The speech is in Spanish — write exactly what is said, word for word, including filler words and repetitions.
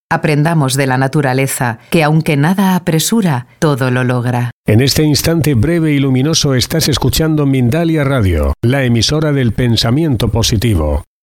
Aprendamos de la naturaleza, que aunque nada apresura, todo lo logra. En este instante breve y luminoso estás escuchando Mindalia Radio, la emisora del pensamiento positivo.